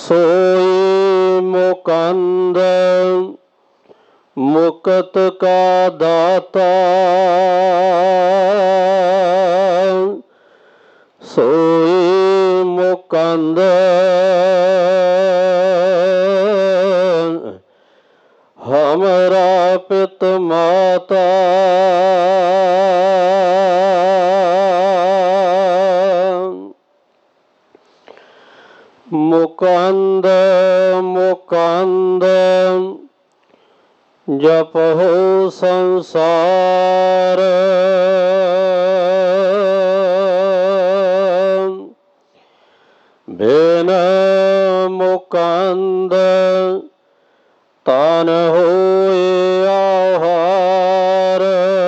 सोई मुकंद मुकत का दाता, सोई मुकंद हमरा पित माता। मुकंद मुकंद जपहो संसार, बिन मुकंद तन होए आहार।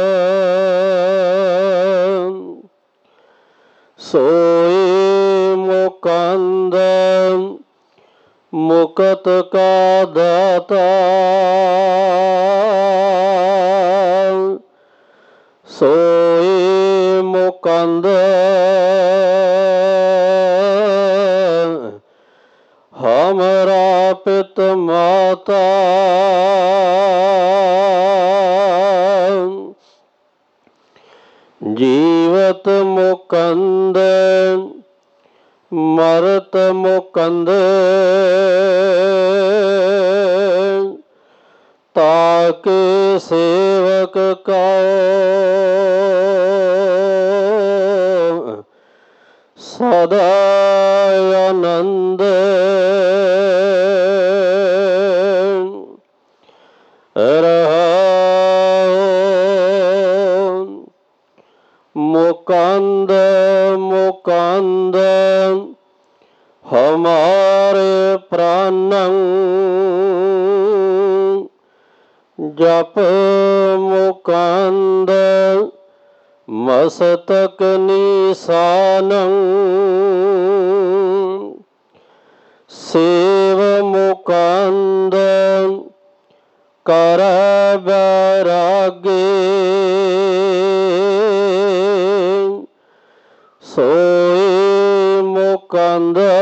सोई मुकंद मुकत का दाता, सोई मुकंद हमरा पित माता। जीवत मुकंद मरत मुकंद, ताके सेवक का सदा आनंद। मुकंद मुकंद हमारे प्राणं, जप मुकंद मस्तक निशानं। सेव मुकंद कर बैरागे, सोई मुकंद